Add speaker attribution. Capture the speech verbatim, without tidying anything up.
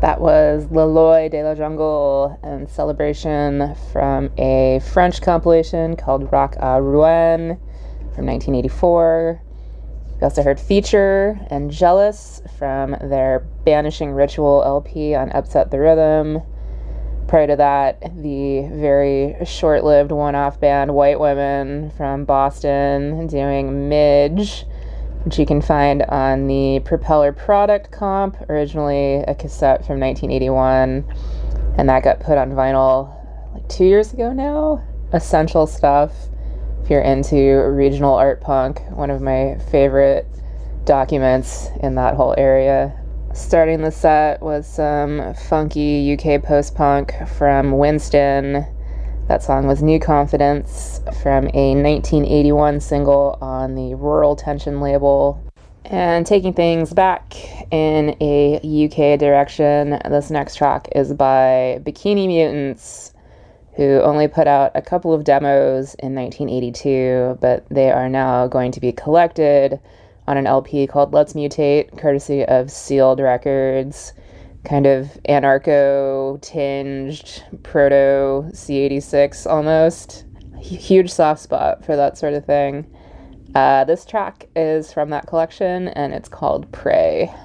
Speaker 1: That was Le Loi de la Jungle and Celebration from a French compilation called Rock à Rouen from nineteen eighty-four. We also heard Feature and Jealous from their Banishing Ritual L P on Upset the Rhythm. Prior to that, the very short-lived one-off band White Women from Boston doing Midge, which you can find on the Propeller Product comp, originally a cassette from nineteen eighty-one, and that got put on vinyl like two years ago now. Essential stuff if you're into regional art punk, one of my favorite documents in that whole area. Starting the set was some funky U K post-punk from Winston. That song was New Confidence from a nineteen eighty-one single on the Rural Tension label. And taking things back in a U K direction, this next track is by Bikini Mutants, who only put out a couple of demos in nineteen eighty-two, but they are now going to be collected on an L P called Let's Mutate, courtesy of Sealed Records. Kind of anarcho-tinged, proto-C eighty-six almost. Huge soft spot for that sort of thing. Uh, this track is from that collection, and it's called Prey.